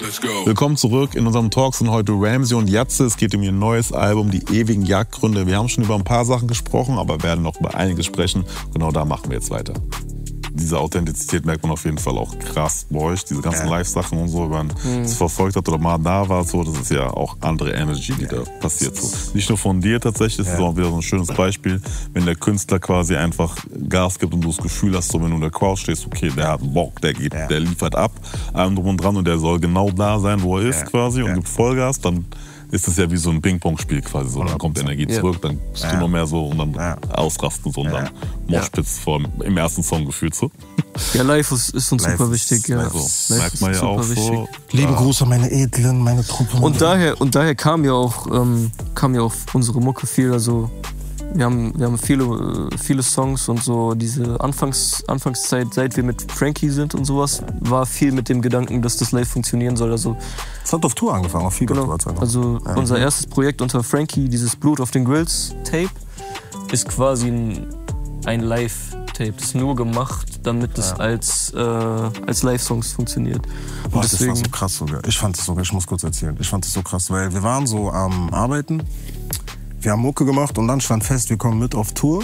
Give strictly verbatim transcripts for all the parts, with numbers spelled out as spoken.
Let's go. Willkommen zurück. In unserem Talk sind heute Ramsey und Jatze. Es geht um ihr neues Album, Die ewigen Jagdgründe. Wir haben schon über ein paar Sachen gesprochen, aber werden noch über einiges sprechen. Genau da machen wir jetzt weiter. Diese Authentizität merkt man auf jeden Fall auch krass bei euch. Diese ganzen ja. Live-Sachen und so, wenn man mhm. es verfolgt hat oder mal da war, so, das ist ja auch andere Energy, die ja. da passiert. So. Nicht nur von dir tatsächlich, das ja. ist auch wieder so ein schönes Beispiel, wenn der Künstler quasi einfach Gas gibt und du das Gefühl hast, so, wenn du in der Crowd stehst, okay, der hat Bock, der, geht, ja. der liefert ab, allem drum und dran und der soll genau da sein, wo er ist ja. quasi und ja. gibt Vollgas, dann ist es ja wie so ein Ping-Pong-Spiel quasi. So. Dann kommt Energie ja. zurück, dann bist ja. du noch mehr so und dann ja. ausrasten so und ja. dann Moshpits ja. im ersten Song gefühlt so. Ja, live ist, ist uns live super wichtig. Ja. Also, live merkt man ja auch wichtig. so. Lieben ja. Gruß an meine Edlen, meine Truppe. Und daher, und daher kam ja auch, ähm, kam ja auch unsere Mucke viel. Also wir haben, wir haben viele, viele Songs und so diese Anfangs, Anfangszeit, seit wir mit Frankie sind und sowas, war viel mit dem Gedanken, dass das live funktionieren soll. Also es hat auf Tour angefangen, auf Fiebertour. Genau. Also ja. unser erstes Projekt unter Frankie, dieses Blut auf den Grills Tape, ist quasi ein, ein Live-Tape. Das ist nur gemacht, damit es ja. als, äh, als Live-Songs funktioniert. Und Boah, deswegen, das war so krass sogar. Ich fand es sogar, ich muss kurz erzählen, ich fand es so krass, weil wir waren so am Arbeiten. Wir haben Mucke gemacht und dann stand fest, wir kommen mit auf Tour.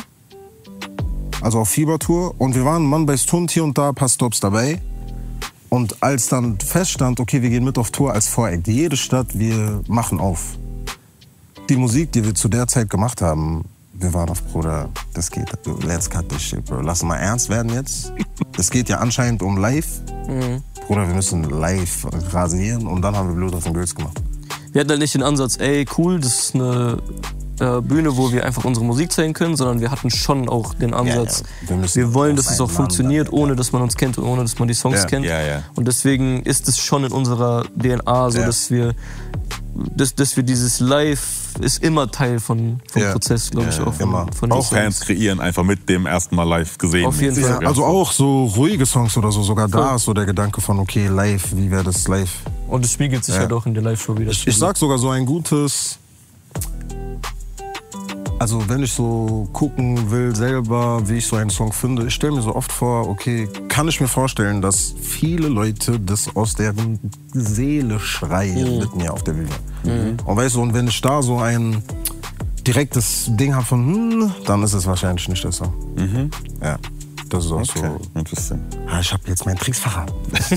Also auf Fiebertour. Und wir waren Mann bei Stund hier und da, ein paar Stops dabei. Und als dann feststand, okay, wir gehen mit auf Tour als Voreck, jede Stadt, wir machen auf. Die Musik, die wir zu der Zeit gemacht haben, wir waren auf, Bruder, das geht, let's cut this shit, Bro. Lass mal ernst werden jetzt. Es geht ja anscheinend um live. Mhm. Bruder, wir müssen live rasieren und dann haben wir Blut auf den Grills gemacht. Wir hatten halt nicht den Ansatz, ey, cool, das ist eine äh, Bühne, wo wir einfach unsere Musik zeigen können, sondern wir hatten schon auch den Ansatz, ja, ja. Wir, wir wollen, dass es auch funktioniert, ohne ja. dass man uns kennt und ohne dass man die Songs ja. kennt. Ja, ja. Und deswegen ist es schon in unserer D N A so, ja. dass wir dass, dass wir dieses Live ist immer Teil von, vom ja. Prozess, glaube ich, ja, auch. Von, von auch Fans kreieren, einfach mit dem ersten Mal live gesehen. Auf jeden Fall. Ja, also auch so ruhige Songs oder so, sogar Voll. Da ist so der Gedanke von, okay, live, wie wäre das live? Und es spiegelt sich ja. halt auch in der Live-Show wieder. Ich, ich sag sogar so ein gutes... Also wenn ich so gucken will selber, wie ich so einen Song finde, ich stelle mir so oft vor, okay, kann ich mir vorstellen, dass viele Leute das aus deren Seele schreien mhm. mit mir auf der Bühne. Mhm. Und weißt du, und wenn ich da so ein direktes Ding habe von, hm, dann ist es wahrscheinlich nicht der Song. Mhm. Ja, das ist auch okay. so. Interessant. Ah, ich habe jetzt meinen Tricks verraten.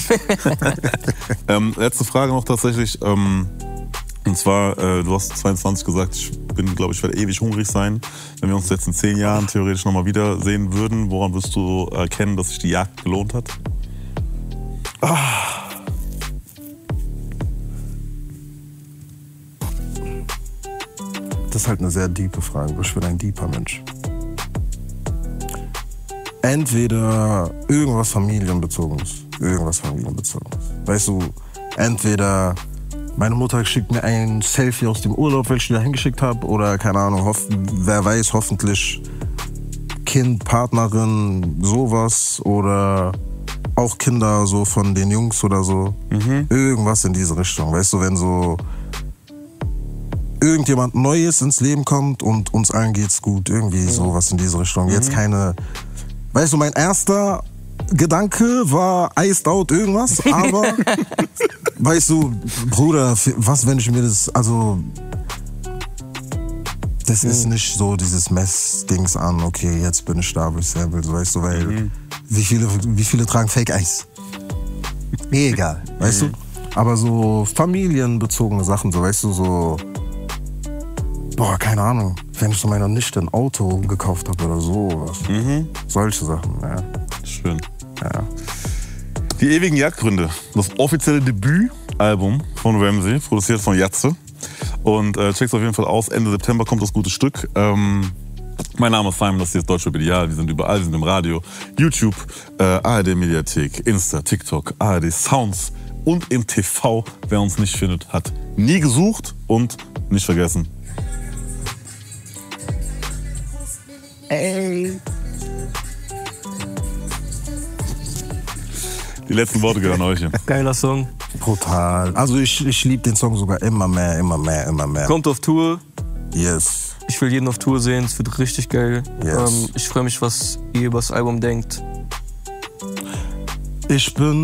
ähm, letzte Frage noch tatsächlich. Ähm Und zwar, äh, du hast zweiundzwanzig gesagt, ich bin, glaube ich, werde ewig hungrig sein. Wenn wir uns jetzt in zehn Jahren theoretisch nochmal wiedersehen würden, woran wirst du erkennen, dass sich die Jagd gelohnt hat? Ah. Das ist halt eine sehr tiefe Frage. Ich bin ein deeper Mensch. Entweder irgendwas Familienbezogenes. Irgendwas Familienbezogenes. Weißt du, entweder... Meine Mutter schickt mir ein Selfie aus dem Urlaub, welches ich da hingeschickt habe. Oder, keine Ahnung, hoff, wer weiß, hoffentlich Kind, Partnerin, sowas. Oder auch Kinder so von den Jungs oder so. Mhm. Irgendwas in diese Richtung. Weißt du, wenn so irgendjemand Neues ins Leben kommt und uns allen geht's gut. Irgendwie mhm. sowas in diese Richtung. Mhm. Jetzt keine... Weißt du, mein erster Gedanke war iced out irgendwas, aber... Weißt du, Bruder, was, wenn ich mir das, also, das mhm. ist nicht so dieses Mess-Dings an, okay, jetzt bin ich da, wo ich sein will, weißt du, weil, mhm. wie viele, wie viele tragen Fake-Eis? Egal, weißt mhm. du? Aber so familienbezogene Sachen, so, weißt du, so, boah, keine Ahnung, wenn ich so meiner Nichte ein Auto gekauft habe oder so, mhm. solche Sachen, ja. Schön. Ja. Die ewigen Jagdgründe, das offizielle Debütalbum von Ramsey, produziert von Jatze. Und äh, check's auf jeden Fall aus, Ende September kommt das gute Stück. Ähm, mein Name ist Simon, das hier ist Deutsche Ideal, wir sind überall, wir sind im Radio, YouTube, äh, A R D Mediathek, Insta, TikTok, A R D Sounds und im T V. Wer uns nicht findet, hat nie gesucht und nicht vergessen. Ey. Die letzten Worte gehören euch. Geiler Song. Brutal. Also ich, ich liebe den Song sogar immer mehr, immer mehr, immer mehr. Kommt auf Tour. Yes. Ich will jeden auf Tour sehen, es wird richtig geil. Yes. Ähm, ich freue mich, was ihr über das Album denkt. Ich bin